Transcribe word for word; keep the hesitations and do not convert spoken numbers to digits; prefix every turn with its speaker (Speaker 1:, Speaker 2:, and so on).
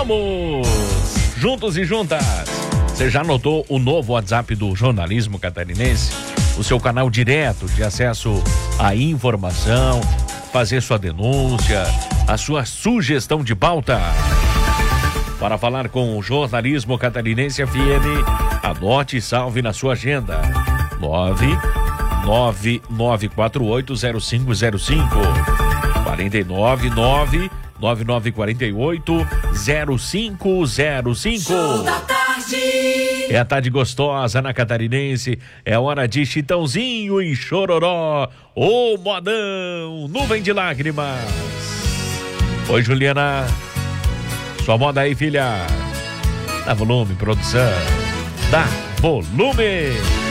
Speaker 1: Vamos! Juntos e juntas! Você já notou o novo WhatsApp do jornalismo catarinense? O seu canal direto de acesso à informação, fazer sua denúncia, a sua sugestão de pauta. Para falar com o jornalismo catarinense F M, anote e salve na sua agenda. nove nove nove quatro oito zero cinco zero cinco quatro nove nove nove nove quatro oito zero cinco zero cinco.
Speaker 2: Show da tarde.
Speaker 1: É a tarde gostosa na Catarinense. É hora de Chitãozinho e Chororó. Ô modão, nuvem de lágrimas. Oi, Juliana. Sua moda aí, filha. Dá volume, produção. Dá volume.